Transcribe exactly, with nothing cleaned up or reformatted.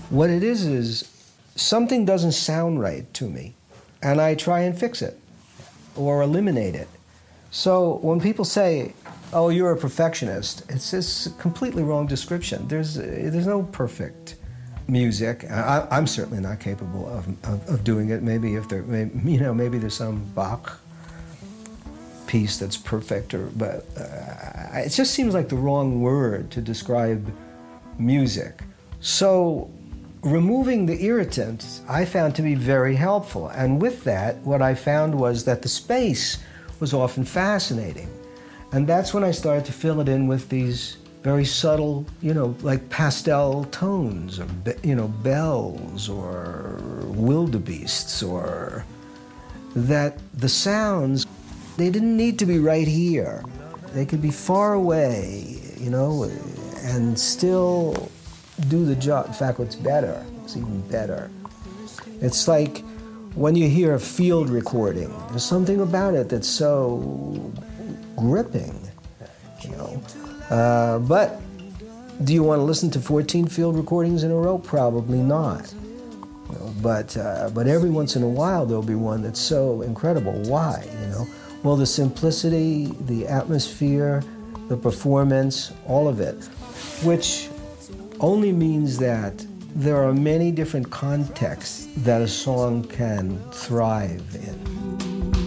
What it is is something doesn't sound right to me, and I try and fix it or eliminate it. So when people say, oh, you're a perfectionist, it's just a completely wrong description. There's, there's no perfect music. I, I'm certainly not capable of, of, of doing it. Maybe if there, maybe, you know, maybe there's some Bach piece that's perfect, or, but uh, it just seems like the wrong word to describe music. So removing the irritants I found to be very helpful. And with that, what I found was that the space was often fascinating. And that's when I started to fill it in with these very subtle, you know, like pastel tones, or, you know, bells, or wildebeests, or that the sounds, they didn't need to be right here. They could be far away, you know, and still do the job. In fact, what's better, it's even better. It's like when you hear a field recording, there's something about it that's so gripping, you know. Uh, but do you want to listen to fourteen field recordings in a row? Probably not. You know, but, uh, but every once in a while there'll be one that's so incredible. Why, you know? Well, the simplicity, the atmosphere, the performance, all of it, which only means that there are many different contexts that a song can thrive in.